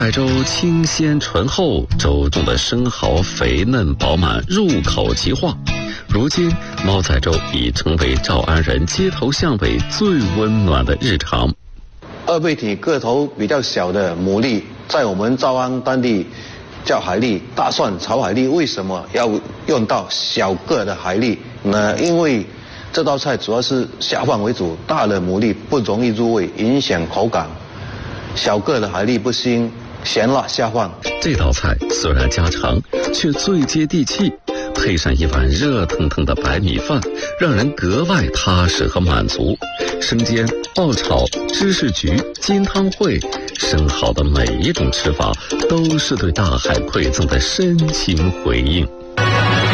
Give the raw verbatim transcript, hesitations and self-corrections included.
海州清鲜醇厚，粥中的生蚝肥嫩饱满，入口即化。如今，猫仔粥已成为诏安人街头巷尾最温暖的日常。 二倍体个头比较小的牡蛎，在我们诏安当地叫海蛎，大蒜炒海蛎。为什么要用到小个的海蛎呢？因为这道菜主要是下饭为主，大的牡蛎不容易入味，影响口感。小个的海蛎不腥，咸辣下饭。 这道菜虽然家常，却最接地气，配上一碗热腾腾的白米饭，让人格外踏实和满足。生煎、爆炒、芝士焗、金汤烩，生蚝的每一种吃法，都是对大海馈赠的深情回应。